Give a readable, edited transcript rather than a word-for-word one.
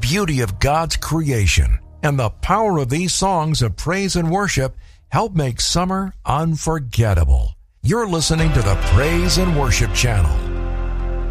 beauty of God's creation and the power of these songs of praise and worship help make summer unforgettable. You're listening to the Praise and Worship Channel.